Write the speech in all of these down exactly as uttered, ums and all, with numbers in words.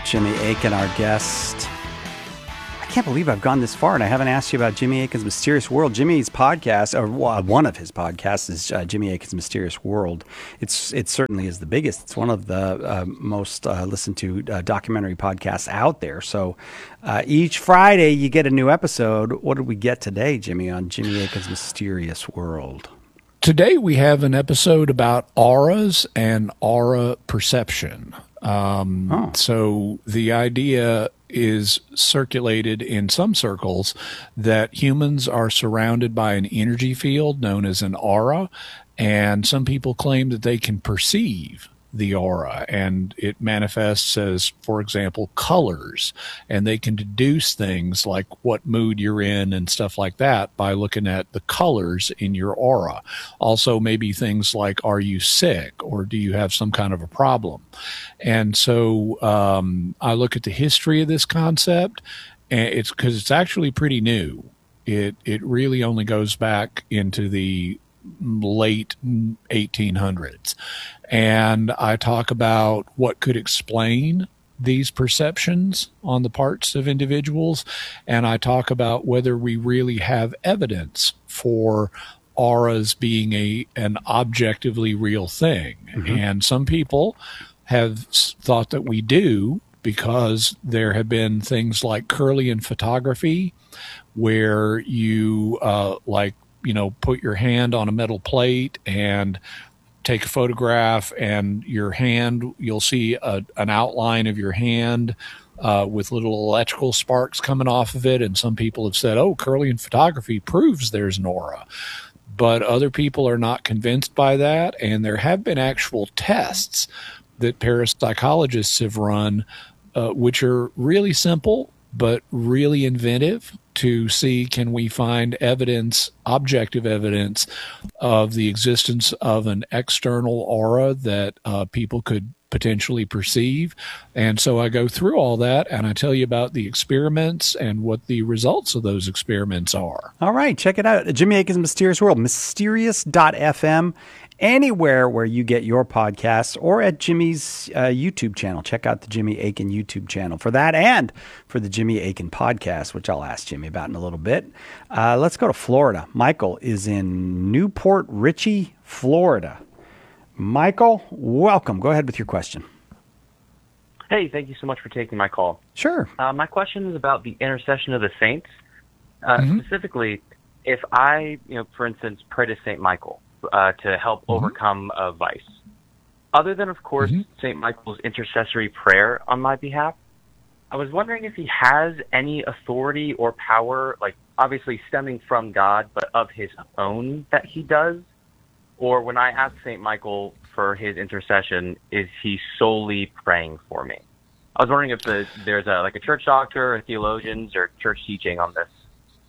Jimmy Akin, our guest. I can't believe I've gone this far and I haven't asked you about Jimmy Akin's Mysterious World. Jimmy's podcast, or one of his podcasts, is uh, Jimmy Akin's Mysterious World. It's It certainly is the biggest. It's one of the uh, most uh, listened to uh, documentary podcasts out there. So uh, each Friday you get a new episode. What did we get today, Jimmy, on Jimmy Akin's Mysterious World? Today we have an episode about auras and aura perception. Um, oh. So the idea is circulated in some circles that humans are surrounded by an energy field known as an aura, and some people claim that they can perceive the aura, and it manifests as, for example, colors, and they can deduce things like what mood you're in and stuff like that by looking at the colors in your aura. Also, maybe things like, are you sick or do you have some kind of a problem? And so um, I look at the history of this concept, and it's because it's actually pretty new. It it really only goes back into the late eighteen hundreds. And I talk about what could explain these perceptions on the parts of individuals. And I talk about whether we really have evidence for auras being a an objectively real thing. Mm-hmm. And some people have thought that we do, because there have been things like Kirlian photography, where you uh, like, you know, put your hand on a metal plate and take a photograph, and your hand, you'll see a, an outline of your hand uh, with little electrical sparks coming off of it. And some people have said, oh, Kirlian photography proves there's an aura. But other people are not convinced by that. And there have been actual tests that parapsychologists have run, uh, which are really simple, but really inventive, to see, can we find evidence, objective evidence, of the existence of an external aura that uh, people could potentially perceive. And so I go through all that, and I tell you about the experiments and what the results of those experiments are. All right, check it out. Jimmy Akin's Mysterious World, mysterious dot f m. Anywhere where you get your podcasts, or at Jimmy's uh, YouTube channel. Check out the Jimmy Akin YouTube channel for that, and for the Jimmy Akin podcast, which I'll ask Jimmy about in a little bit. Uh, let's go to Florida. Michael is in Newport Richey, Florida. Michael, welcome. Go ahead with your question. Hey, thank you so much for taking my call. Sure. Uh, my question is about the intercession of the saints. Uh, mm-hmm. Specifically, if I, you know, for instance, pray to Saint Michael, Uh, to help mm-hmm. overcome a vice. Other than, of course, mm-hmm. Saint Michael's intercessory prayer on my behalf, I was wondering if he has any authority or power, like obviously stemming from God, but of his own that he does? Or when I ask Saint Michael for his intercession, is he solely praying for me? I was wondering if the, there's a, like a church doctor or theologians or church teaching on this.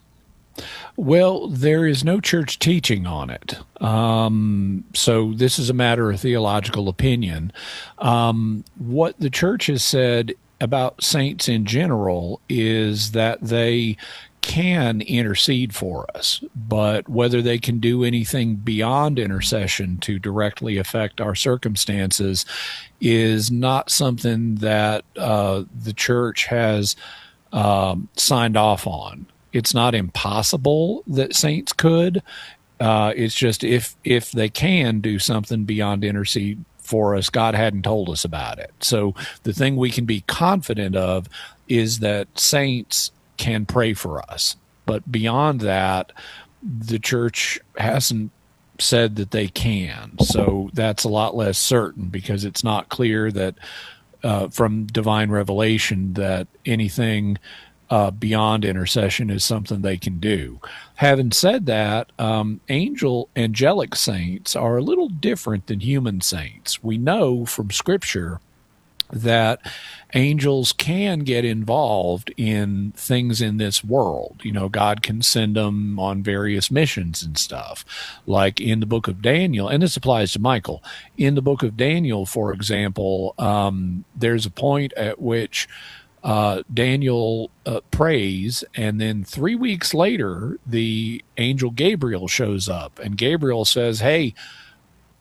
Well, there is no church teaching on it. Um, so this is a matter of theological opinion. Um, what the church has said about saints in general is that they can intercede for us, but whether they can do anything beyond intercession to directly affect our circumstances is not something that uh, the church has um, signed off on. It's not impossible that saints could. Uh, it's just if if they can do something beyond intercede for us, God hadn't told us about it. So the thing we can be confident of is that saints can pray for us. But beyond that, the church hasn't said that they can. So that's a lot less certain, because it's not clear that uh, from divine revelation that anything Uh, beyond intercession is something they can do. Having said that, um, angel angelic saints are a little different than human saints. We know from Scripture that angels can get involved in things in this world. You know, God can send them on various missions and stuff. Like in the book of Daniel, and this applies to Michael. In the book of Daniel, for example, um, there's a point at which Uh, Daniel uh, prays, and then three weeks later, the angel Gabriel shows up, and Gabriel says, hey,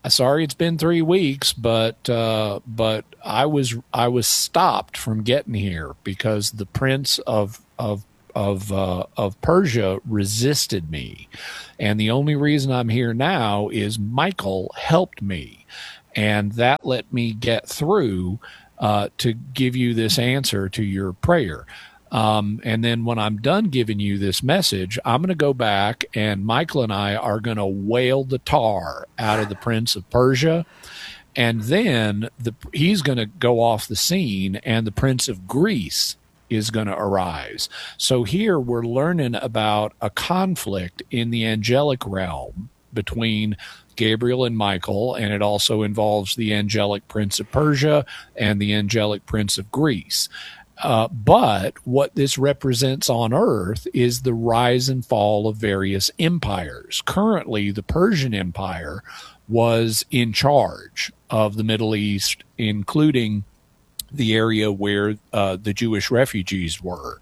sorry it's been three weeks, but uh, but I was I was stopped from getting here because the Prince of of of uh, of Persia resisted me, and the only reason I'm here now is Michael helped me, and that let me get through uh, to give you this answer to your prayer. Um, and then when I'm done giving you this message, I'm going to go back and Michael and I are going to whale the tar out of the Prince of Persia. And then the, he's going to go off the scene and the Prince of Greece is going to arise. So here we're learning about a conflict in the angelic realm between Gabriel and Michael, and it also involves the angelic Prince of Persia and the angelic Prince of Greece. Uh, but what this represents on Earth is the rise and fall of various empires. Currently, the Persian Empire was in charge of the Middle East, including the area where uh, the Jewish refugees were.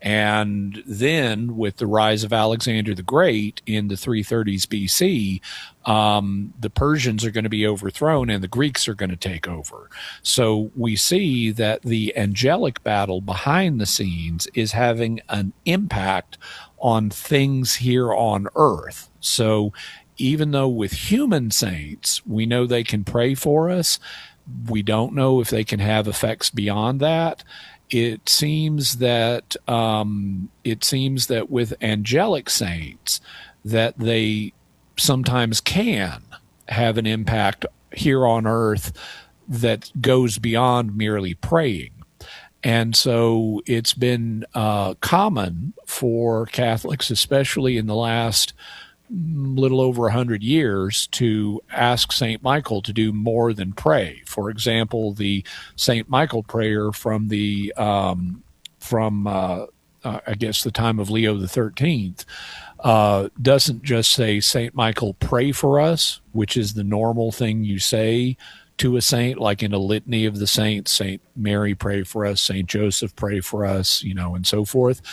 And then with the rise of Alexander the Great in the three thirties B C, um, the Persians are going to be overthrown and the Greeks are going to take over. So we see that the angelic battle behind the scenes is having an impact on things here on Earth. So even though with human saints, we know they can pray for us, we don't know if they can have effects beyond that. It seems that um, it seems that with angelic saints that they sometimes can have an impact here on Earth that goes beyond merely praying. And so it's been uh, common for Catholics, especially in the last little over a hundred years, to ask Saint Michael to do more than pray. For example, the Saint Michael prayer from the um, from uh, uh, I guess the time of Leo the thirteenth uh, doesn't just say, Saint Michael, pray for us, which is the normal thing you say to a saint, like in a litany of the saints, Saint Mary, pray for us, Saint Joseph, pray for us, you know, and so forth.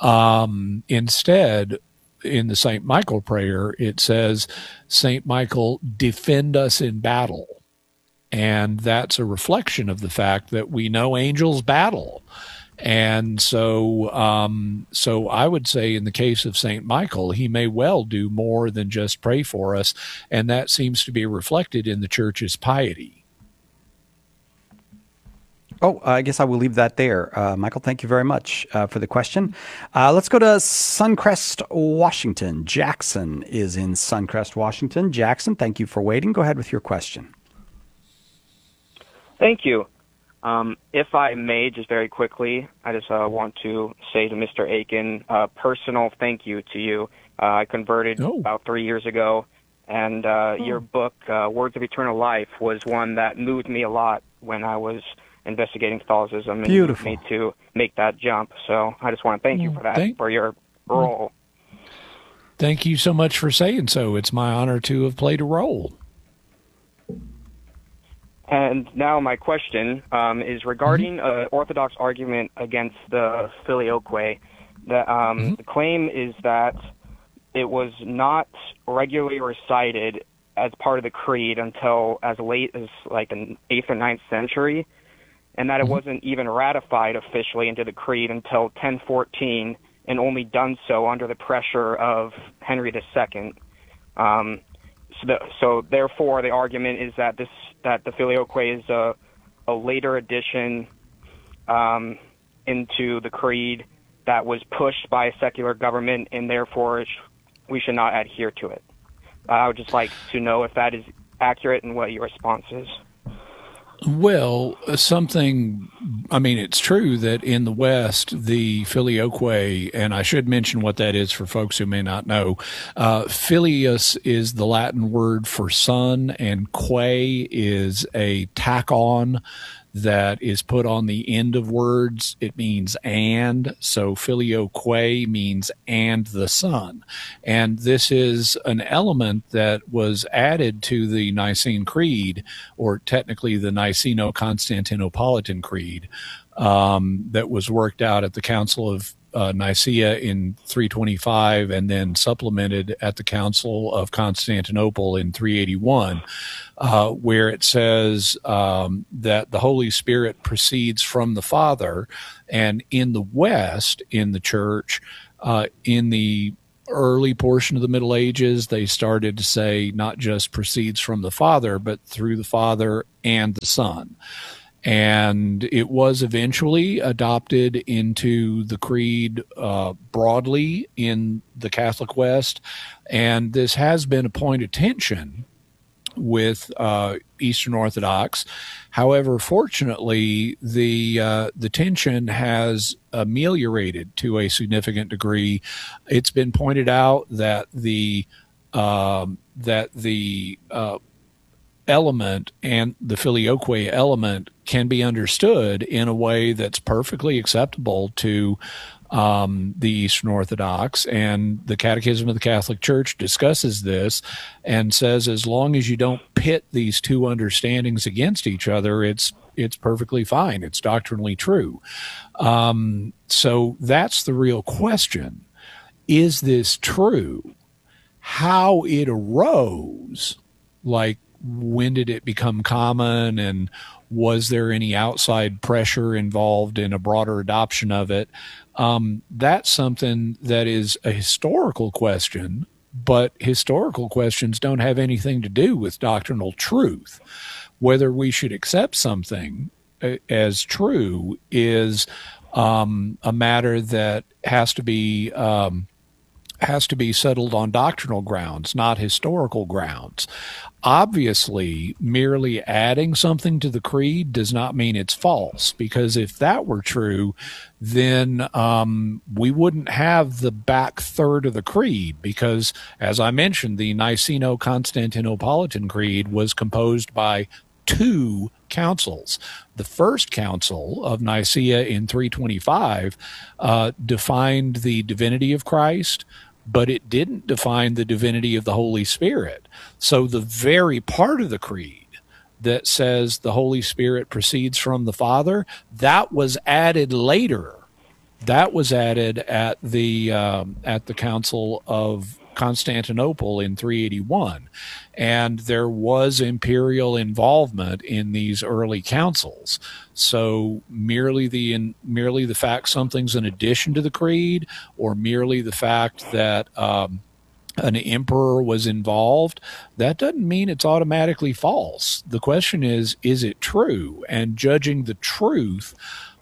Um, instead, in the Saint Michael prayer, it says, Saint Michael, defend us in battle. And that's a reflection of the fact that we know angels battle. And so, um, so I would say in the case of Saint Michael, he may well do more than just pray for us. And that seems to be reflected in the church's piety. Oh, I guess I will leave that there. Uh, Michael, thank you very much uh, for the question. Uh, let's go to Suncrest, Washington. Jackson is in Suncrest, Washington. Jackson, thank you for waiting. Go ahead with your question. Thank you. Um, if I may, just very quickly, I just uh, want to say to Mister Akin, a uh, personal thank you to you. Uh, I converted oh. about three years ago, and uh, oh. your book, uh, Words of Eternal Life, was one that moved me a lot when I was investigating Catholicism, and Beautiful. me to make that jump. So I just want to thank you for that, thank, for your role. Thank you so much for saying so. It's my honor to have played a role. And now my question um, is regarding mm-hmm. an Orthodox argument against the Filioque. The, um, mm-hmm. the claim is that it was not regularly recited as part of the creed until as late as like the eighth or ninth century, and that it wasn't even ratified officially into the creed until ten fourteen, and only done so under the pressure of Henry the Second. Um, so, the, so therefore, the argument is that this that the Filioque is a, a later addition um, into the creed that was pushed by a secular government, and therefore we should not adhere to it. Uh, I would just like to know if that is accurate and what your response is. Well, something, I mean, it's true that in the West, the Filioque, and I should mention what that is for folks who may not know, uh, filius is the Latin word for son, and que is a tack-on that is put on the end of words. It means and, so filioque means and the son. And this is an element that was added to the Nicene Creed, or technically the Niceno-Constantinopolitan Creed, um, that was worked out at the Council of uh, Nicaea in three twenty-five and then supplemented at the Council of Constantinople in three eighty-one, uh, where it says um, that the Holy Spirit proceeds from the Father. And in the West, in the church, uh, in the early portion of the Middle Ages, they started to say not just proceeds from the Father, but through the Father and the Son. And it was eventually adopted into the creed uh, broadly in the Catholic West. And this has been a point of tension with uh, Eastern Orthodox. However, fortunately, the uh, the tension has ameliorated to a significant degree. It's been pointed out that the um, that the uh, element and the filioque element can be understood in a way that's perfectly acceptable to um, the Eastern Orthodox. And the Catechism of the Catholic Church discusses this and says as long as you don't pit these two understandings against each other, it's it's perfectly fine. It's doctrinally true. Um, so that's the real question. Is this true? How it arose, like when did it become common, and was there any outside pressure involved in a broader adoption of it? Um, that's something that is a historical question, but historical questions don't have anything to do with doctrinal truth. Whether we should accept something as true is um, a matter that has to be um, has to be settled on doctrinal grounds, not historical grounds. Obviously, merely adding something to the creed does not mean it's false, because if that were true, then um, we wouldn't have the back third of the creed, because, as I mentioned, the Niceno-Constantinopolitan Creed was composed by two councils. The first council of Nicaea in three twenty-five uh, defined the divinity of Christ, but it didn't define the divinity of the Holy Spirit. So the very part of the creed that says the Holy Spirit proceeds from the Father, that was added later. That was added at the um, at the Council of Constantinople in three eighty-one. And there was imperial involvement in these early councils. So merely the in, merely the fact something's an addition to the creed, or merely the fact that um, an emperor was involved, that doesn't mean it's automatically false. The question is, is it true? And judging the truth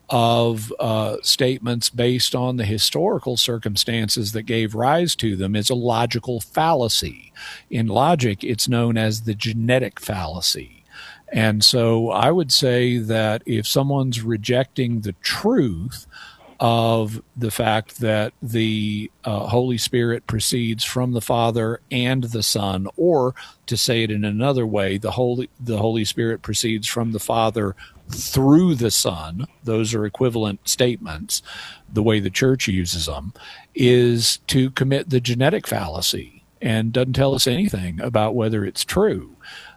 of uh, statements based on the historical circumstances that gave rise to them is a logical fallacy. In logic, it's known as the genetic fallacy. And so I would say that if someone's rejecting the truth of the fact that the uh, Holy Spirit proceeds from the Father and the Son, or to say it in another way, the Holy the Holy Spirit proceeds from the Father through the Son, those are equivalent statements, the way the church uses them, is to commit the genetic fallacy and doesn't tell us anything about whether it's true.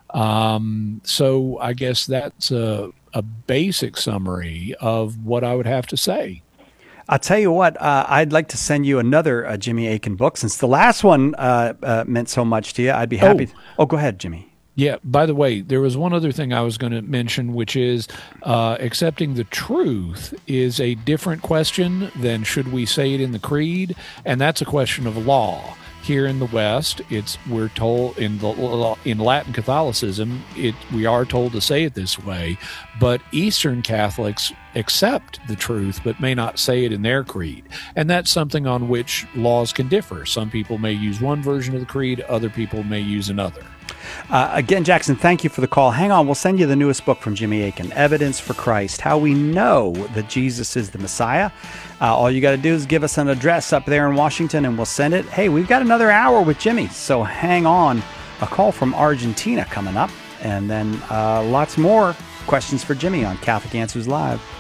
Um, so I guess that's a, a basic summary of what I would have to say. I'll tell you what, uh, I'd like to send you another uh, Jimmy Akin book. Since the last one uh, uh, meant so much to you, I'd be happy. Oh, oh go ahead, Jimmy. Yeah, by the way, there was one other thing I was going to mention, which is uh, accepting the truth is a different question than should we say it in the creed, and that's a question of law. Here in the West, it's we're told in the in Latin Catholicism, it we are told to say it this way, but Eastern Catholics accept the truth but may not say it in their creed, and that's something on which laws can differ. Some people may use one version of the creed, other people may use another. Uh, again, Jackson, thank you for the call. Hang on, we'll send you the newest book from Jimmy Akin, Evidence for Christ, How We Know That Jesus is the Messiah. Uh, all you got to do is give us an address up there in Washington, and we'll send it. Hey, we've got another hour with Jimmy, so hang on. A call from Argentina coming up, and then uh, lots more questions for Jimmy on Catholic Answers Live.